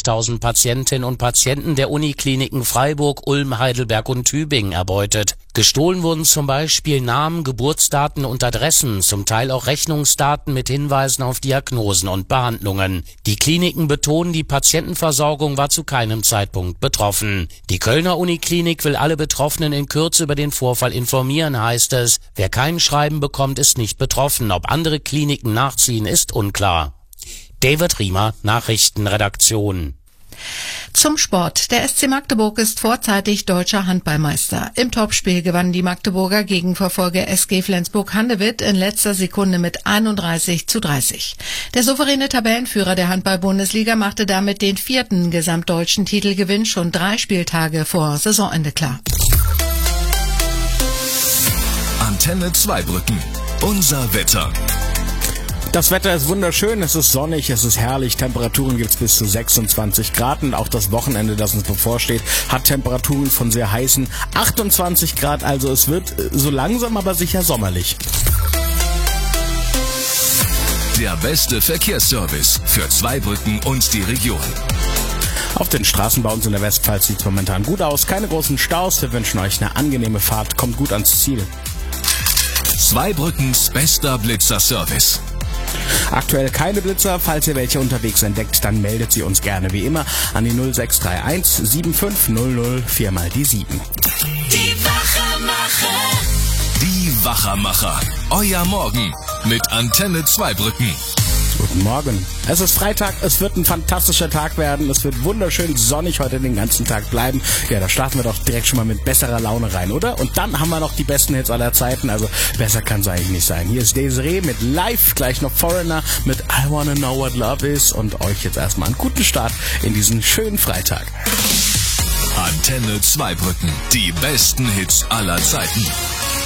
50.000 Patientinnen und Patienten der Unikliniken Freiburg, Ulm, Heidelberg und Tübingen erbeutet. Gestohlen wurden zum Beispiel Namen, Geburtsdaten und Adressen, zum Teil auch Rechnungsdaten mit Hinweisen auf Diagnosen und Behandlungen. Die Kliniken betonen, die Patientenversorgung war zu keinem Zeitpunkt betroffen. Die Kölner Uniklinik will alle Betroffenen in Kürze über den Vorfall informieren, heißt es. Wer kein Schreiben bekommt, ist nicht betroffen. Ob andere Kliniken nachziehen, ist unklar. David Riemer, Nachrichtenredaktion. Zum Sport. Der SC Magdeburg ist vorzeitig deutscher Handballmeister. Im Topspiel gewannen die Magdeburger gegen Verfolger SG Flensburg-Handewitt in letzter Sekunde mit 31:30. Der souveräne Tabellenführer der Handball-Bundesliga machte damit den 4. gesamtdeutschen Titelgewinn schon 3 Spieltage vor Saisonende klar. Antenne Zweibrücken. Unser Wetter. Das Wetter ist wunderschön, es ist sonnig, es ist herrlich, Temperaturen gibt's bis zu 26 Grad und auch das Wochenende, das uns bevorsteht, hat Temperaturen von sehr heißen 28 Grad, also es wird so langsam aber sicher sommerlich. Der beste Verkehrsservice für Zweibrücken und die Region. Auf den Straßen bei uns in der Westpfalz sieht's momentan gut aus, keine großen Staus, wir wünschen euch eine angenehme Fahrt, kommt gut ans Ziel. Zweibrückens bester Blitzer-Service. Aktuell keine Blitzer, falls ihr welche unterwegs entdeckt, dann meldet sie uns gerne wie immer an die 0631 7500 4 mal die 7. Die Wachermacher. Die Wachermacher. Euer Morgen mit Antenne Zweibrücken. Guten Morgen. Es ist Freitag, es wird ein fantastischer Tag werden, es wird wunderschön sonnig heute den ganzen Tag bleiben. Ja, da starten wir doch direkt schon mal mit besserer Laune rein, oder? Und dann haben wir noch die besten Hits aller Zeiten, also besser kann es eigentlich nicht sein. Hier ist Desiree mit Live, gleich noch Foreigner mit I Wanna Know What Love Is und euch jetzt erstmal einen guten Start in diesen schönen Freitag. Antenne Zweibrücken, die besten Hits aller Zeiten.